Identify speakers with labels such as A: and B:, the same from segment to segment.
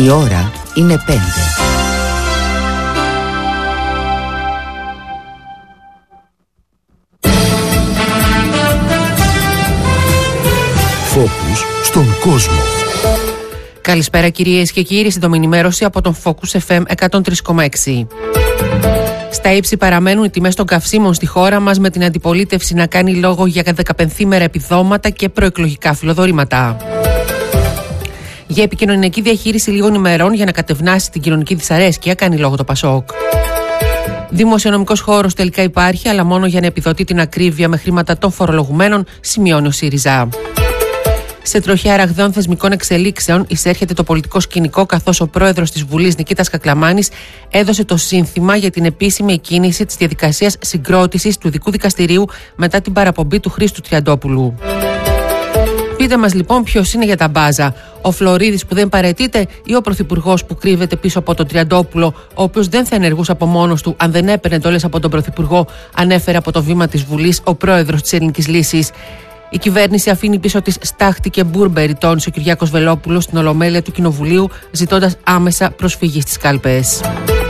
A: Η ώρα είναι 5.
B: Focus στον κόσμο.
C: Καλησπέρα κυρίες και κύριοι, στην ενημέρωση από τον Focus FM 103,6. Στα ύψη παραμένουν οι τιμές των καυσίμων στη χώρα μας, με την αντιπολίτευση να κάνει λόγο για 15μερα επιδόματα και προεκλογικά φιλοδορήματα. Για επικοινωνιακή διαχείριση λίγων ημερών για να κατευνάσει την κοινωνική δυσαρέσκεια κάνει λόγο το Πασόκ. Δημοσιονομικός χώρος τελικά υπάρχει, αλλά μόνο για να επιδοτεί την ακρίβεια με χρήματα των φορολογουμένων, σημειώνει ο ΣΥΡΙΖΑ. Σε τροχιά ραγδαίων θεσμικών εξελίξεων εισέρχεται το πολιτικό σκηνικό, καθώς ο πρόεδρος της Βουλής Νικήτας Κακλαμάνης έδωσε το σύνθημα για την επίσημη εκκίνηση της διαδικασίας συγκρότησης του ειδικού δικαστηρίου μετά την παραπομπή του Χρήστου Τριαντόπουλου. Πείτε μας λοιπόν ποιος είναι για τα μπάζα, ο Φλωρίδης που δεν παραιτείται ή ο πρωθυπουργός που κρύβεται πίσω από τον Τριαντόπουλο, ο οποίος δεν θα ενεργούσε από μόνος του αν δεν έπαιρνε εντολές από τον πρωθυπουργό, ανέφερε από το βήμα της Βουλής ο πρόεδρος της Ελληνικής Λύσης. Η κυβέρνηση αφήνει πίσω της στάχτη και μπούρμπερι, τόνισε ο Κυριάκος Βελόπουλος στην Ολομέλεια του Κοινοβουλίου, ζητώντας άμεσα προσφυγή στις κάλπες.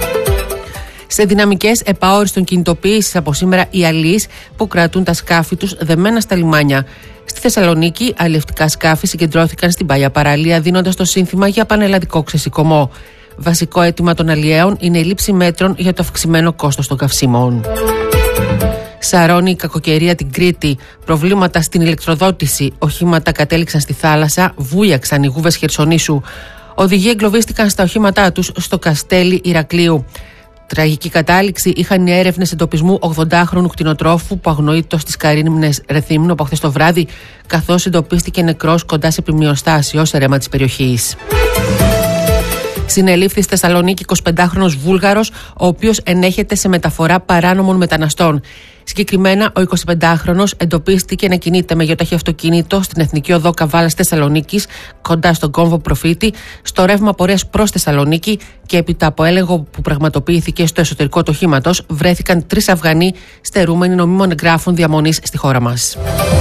C: Σε δυναμικές επαόριστον κινητοποίησης από σήμερα οι αλείς που κρατούν τα σκάφη τους δεμένα στα λιμάνια. Στη Θεσσαλονίκη, αλλιευτικά σκάφη συγκεντρώθηκαν στην παλιά παραλία, δίνοντας το σύνθημα για πανελλαδικό ξεσηκωμό. Βασικό αίτημα των αλλιέων είναι η λήψη μέτρων για το αυξημένο κόστος των καυσίμων. Σαρώνει η κακοκαιρία την Κρήτη. Προβλήματα στην ηλεκτροδότηση. Οχήματα κατέληξαν στη θάλασσα, βούιαξαν οι γούβες Χερσονήσου. Οδηγοί εγκλωβίστηκαν στα οχήματά τους στο Καστέλι Ηρακλείου. Τραγική κατάληξη είχαν οι έρευνες εντοπισμού 80χρονου κτηνοτρόφου που αγνοείτος στις Καρύμνες Ρεθύμνου από χθες το βράδυ, καθώς εντοπίστηκε νεκρός κοντά σε πλημμυροστάσιο σε ρέμα της περιοχής. Συνελήφθη στη Θεσσαλονίκη 25χρονος Βούλγαρος, ο οποίος ενέχεται σε μεταφορά παράνομων μεταναστών. Συγκεκριμένα, ο 25χρονος εντοπίστηκε να κινείται με γεωταχή αυτοκίνητο στην Εθνική Οδό Καβάλας Θεσσαλονίκης, κοντά στον κόμβο Προφήτη, στο ρεύμα πορείας προς Θεσσαλονίκη, και έπειτα από έλεγχο που πραγματοποιήθηκε στο εσωτερικό του οχήματος, βρέθηκαν 3 Αφγανοί στερούμενοι νομίμων εγγράφων διαμονής στη χώρα μας.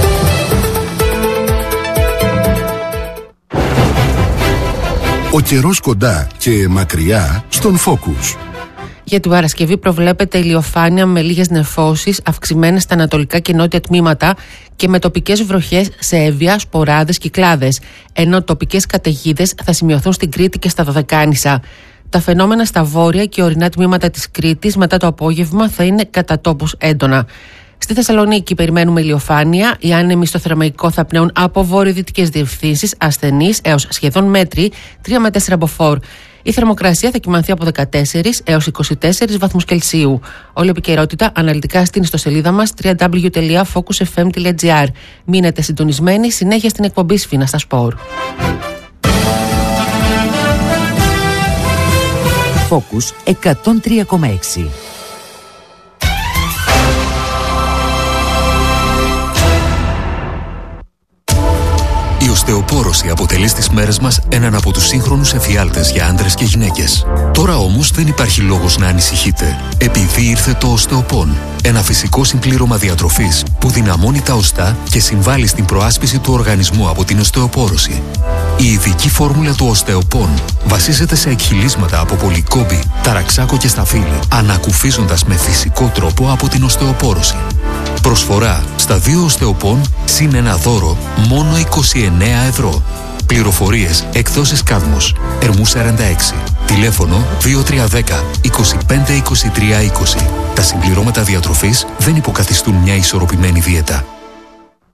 B: Ο καιρός κοντά και μακριά στον Focus.
C: Για την Παρασκευή προβλέπεται ηλιοφάνεια με λίγες νεφώσεις, αυξημένες στα ανατολικά και νότια τμήματα και με τοπικές βροχές σε Εύβοια, Σποράδες, Κυκλάδες, ενώ τοπικές καταιγίδες θα σημειωθούν στην Κρήτη και στα Δωδεκάνησα. Τα φαινόμενα στα βόρεια και ορεινά τμήματα της Κρήτης μετά το απόγευμα θα είναι κατά τόπους έντονα. Στη Θεσσαλονίκη περιμένουμε ηλιοφάνεια. Οι άνεμοι στο Θερμαϊκό θα πνέουν από βορειοδυτικές διευθύνσεις, ασθενείς έως σχεδόν μέτρη, 3 με 4 μποφόρ. Η θερμοκρασία θα κυμανθεί από 14 έως 24 βαθμούς Κελσίου. Όλη η επικαιρότητα αναλυτικά στην ιστοσελίδα μας www.focusfm.gr. Μείνετε συντονισμένοι, συνέχεια στην εκπομπή Σφίνα στα Σπορ.
A: Focus 103,6.
D: Η οστεοπόρωση αποτελεί στις μέρες μας έναν από τους σύγχρονους εφιάλτες για άντρες και γυναίκες. Τώρα όμως δεν υπάρχει λόγος να ανησυχείτε, επειδή ήρθε το οστεοπόν. Ένα φυσικό συμπλήρωμα διατροφής που δυναμώνει τα οστά και συμβάλλει στην προάσπιση του οργανισμού από την οστεοπόρωση. Η ειδική φόρμουλα του οστεοπόν βασίζεται σε εκχυλίσματα από πολυκόμπη, ταραξάκο και σταφύλι, ανακουφίζοντας με φυσικό τρόπο από την οστεοπόρωση. Προσφορά στα 2 οστεοπόν συν ένα δώρο μόνο 29 ευρώ. Πληροφορίες εκδόσεις Κάδμος, Ερμού 46. Τηλέφωνο 2310 25 23 20. Τα συμπληρώματα διατροφής δεν υποκαθιστούν μια ισορροπημένη δίαιτα.